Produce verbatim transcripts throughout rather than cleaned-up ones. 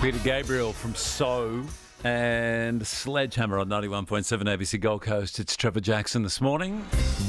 Peter Gabriel from So and Sledgehammer on ninety-one point seven A B C Gold Coast. It's Trevor Jackson this morning.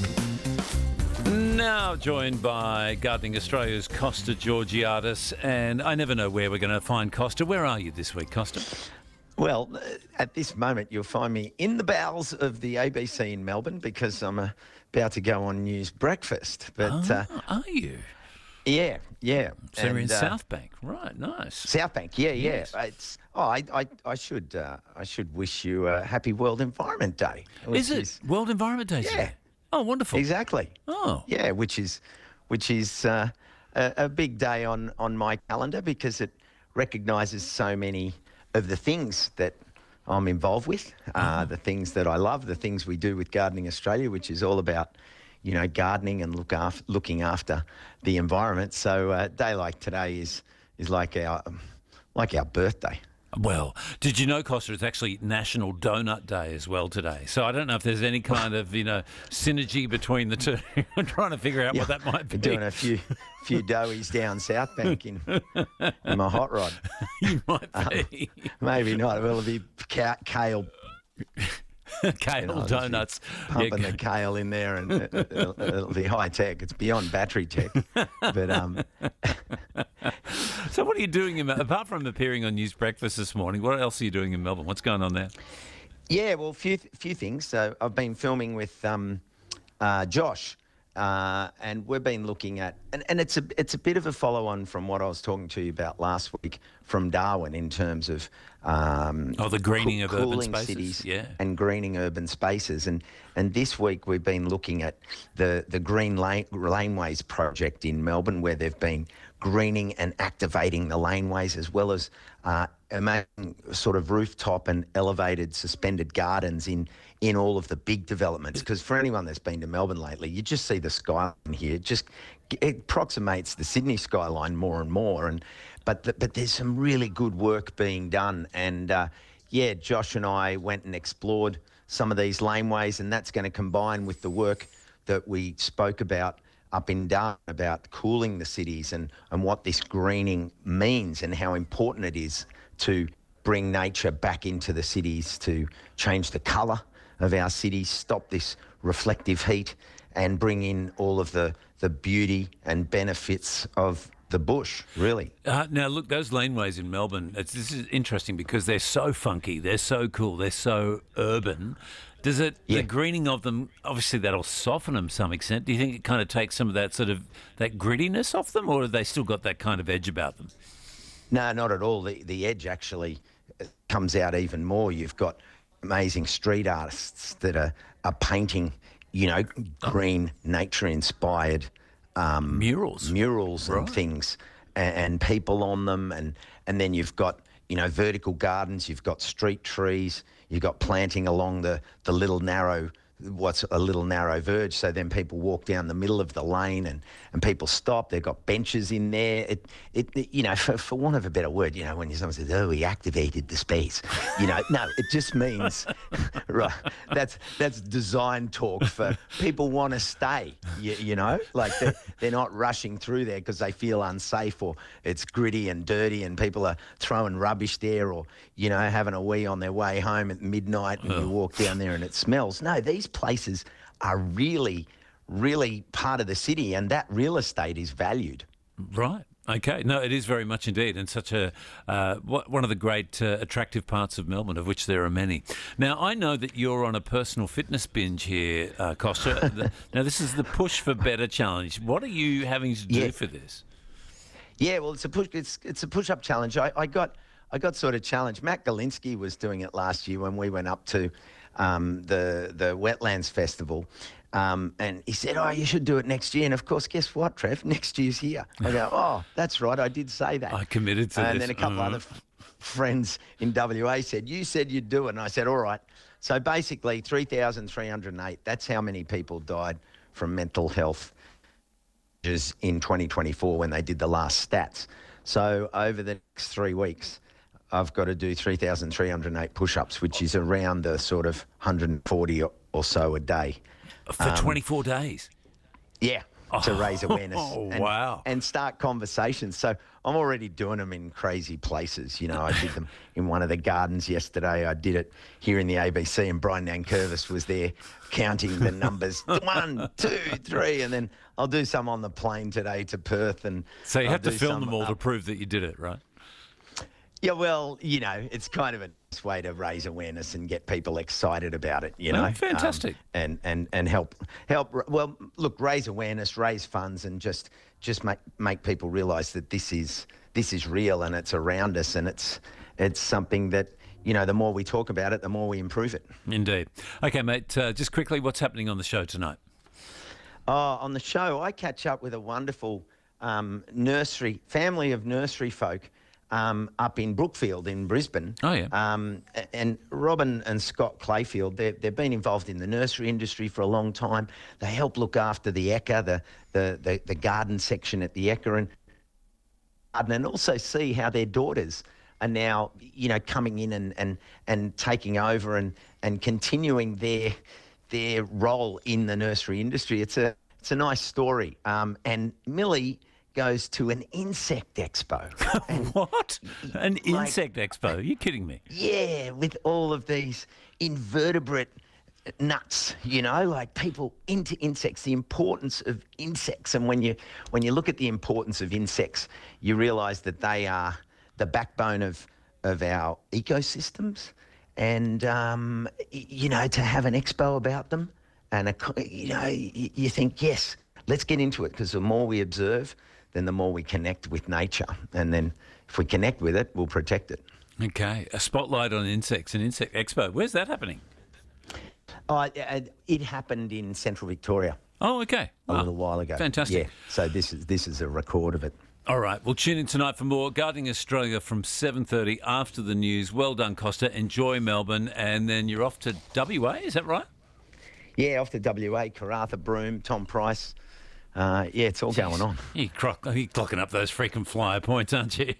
Now joined by Gardening Australia's Costa Georgiadis, and I never know where we're going to find Costa. Where are you this week, Costa? Well, at this moment, you'll find me in the bowels of the A B C in Melbourne because I'm uh, about to go on News Breakfast. But Oh, uh, are you? yeah, yeah. So you're in And, uh, South Bank, right? Nice. South Bank, yeah, yeah. Yes. It's oh, I, I, I should, uh, I should wish you a happy World Environment Day. which Is it World Environment Day? Yeah. today? Oh, wonderful. Exactly. Oh, Yeah, which is, which is uh, a, a big day on on my calendar because it recognises so many of the things that I'm involved with, uh, the things that I love, the things we do with Gardening Australia, which is all about, you know, gardening and look after, looking after the environment. So a day like today is is like our um, like our birthday. well, did you know, Costa, it's actually National Donut Day as well today. So I don't know if there's any kind of, you know, synergy between the two. I'm trying to figure out what that might be. We're doing a few few doughies down South Bank in, in my hot rod. You might be. Maybe not. Well, it'll be ca- kale. Kale You know, donuts. Pumping Yeah, the kale in there, and it, it'll, it'll be high tech. It's beyond battery tech. But um, So what are you doing, in, apart from appearing on News Breakfast this morning, what else are you doing in Melbourne? What's going on there? yeah, well, few few things. So I've been filming with um, uh, Josh, uh, and we've been looking at, and, and it's a it's a bit of a follow on from what I was talking to you about last week from Darwin in terms of um, Oh, the greening of urban cooling spaces. cities Yeah. and greening urban spaces. And and this week we've been looking at the the Green Lane, Laneways project in Melbourne, where they've been greening and activating the laneways, as well as uh, amazing sort of rooftop and elevated suspended gardens in in all of the big developments. Because for anyone that's been to Melbourne lately, you just see the skyline here. It just it approximates the Sydney skyline more and more. And but the, but there's some really good work being done. And uh, yeah, Josh and I went and explored some of these laneways, and that's going to combine with the work that we spoke about up in Darwin about cooling the cities and, and what this greening means and how important it is to bring nature back into the cities, to change the colour of our cities, stop this reflective heat, and bring in all of the, the beauty and benefits of the bush, really. Uh, now, look, those laneways in Melbourne, it's, this is interesting because they're so funky, they're so cool, they're so urban. Does it, Yeah. the greening of them, obviously that'll soften them to some extent. Do you think it kind of takes some of that sort of, that grittiness off them, or have they still got that kind of edge about them? No, not at all. The the edge actually comes out even more. You've got amazing street artists that are, are painting, you know, green, nature-inspired um, Murals. murals Right. and things, and, and people on them, and and then you've got, you know, vertical gardens. You've got street trees. You've got planting along the the little narrow. What's a little narrow verge, so then people walk down the middle of the lane and, and people stop. They've got benches in there. It, it, it you know, for, for want of a better word, you know, when someone says, "Oh, we activated the space," you know, no, it just means, right? That's that's design talk for people want to stay. You, you know, like they're, they're not rushing through there because they feel unsafe or it's gritty and dirty and people are throwing rubbish there, or you know, having a wee on their way home at midnight and you walk down there and it smells. No, these places are really, really part of the city, and that real estate is valued. Right. Okay. No, it is very much indeed, and such a uh, wha- one of the great uh, attractive parts of Melbourne, of which there are many. Now, I know that you're on a personal fitness binge here, uh, Costa. The- now, this is the Push for Better challenge. What are you having to do Yeah. for this? Yeah, well, it's a push. It's it's a push-up challenge. I, I got I got sort of challenged. Matt Galinsky was doing it last year when we went up to um, the the Wetlands Festival, um, and he said, "Oh, you should do it next year." And of course, guess what, Trev? Next year's here. I go, "Oh, that's right. I did say that." I committed to and this. then a couple Mhm. other f- friends in W A said, "You said you'd do it," and I said, "All right." So basically, three thousand three hundred eight. That's how many people died from mental health in twenty twenty-four when they did the last stats. So over the next three weeks, I've got to do three thousand three hundred eight push-ups, which is around the sort of one hundred forty or so a day. For twenty-four days? Yeah. to raise awareness Oh, and, wow. and start conversations. So I'm already doing them in crazy places. You know, I did them in one of the gardens yesterday. I did it here in the A B C, and Brian Nankervis was there counting the numbers one, two, three, and then I'll do some on the plane today to Perth. And So you I'll have to do film some them all to up- prove that you did it, right? Yeah, well, you know, it's kind of a nice way to raise awareness and get people excited about it, you know. Oh, fantastic. Um, and, and, and help, help, well, look, raise awareness, raise funds, and just just make, make people realise that this is this is real and it's around us, and it's it's something that, you know, the more we talk about it, the more we improve it. Indeed. Okay, mate, uh, just quickly, what's happening on the show tonight? Oh, on the show, I catch up with a wonderful um, nursery, family of nursery folk um, up in Brookfield in Brisbane. Oh, yeah. Um, a- and Robin and Scott Clayfield, they've, they've been involved in the nursery industry for a long time. They help look after the Ekka, the, the, the, the garden section at the Ekka, and, and also see how their daughters are now, you know, coming in and, and, and taking over and, and continuing their their role in the nursery industry. It's a it's a nice story. Um, and Millie goes to an insect expo. What? An like- insect expo? Are you kidding me? Yeah, with all of these invertebrate nuts, you know, like people into insects, the importance of insects. And when you when you look at the importance of insects, you realise that they are the backbone of of our ecosystems. And um, y- you know, to have an expo about them, and a, co- you know, y- you think, yes, let's get into it, because the more we observe, then the more we connect with nature, and then if we connect with it, we'll protect it. Okay, a spotlight on insects, an insect expo. Where's that happening? Oh, it, it- it happened in Central Victoria Oh, okay. a Ah, little while ago. Fantastic. Yeah. So this is this is a record of it. All right, well, tune in tonight for more Gardening Australia from seven thirty after the news. Well done, Costa. Enjoy Melbourne, and then you're off to W A, is that right? Yeah, off to W A, Karatha Broome, Tom Price. Uh, yeah, it's all going on. You're, croc- you're clocking up those freaking flyer points, aren't you?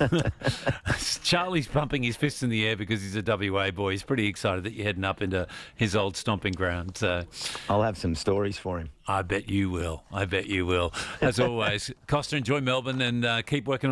Charlie's pumping his fists in the air because he's a W A boy. He's pretty excited that you're heading up into his old stomping ground. So I'll have some stories for him. I bet you will. I bet you will. As always, Costa, enjoy Melbourne and uh, keep working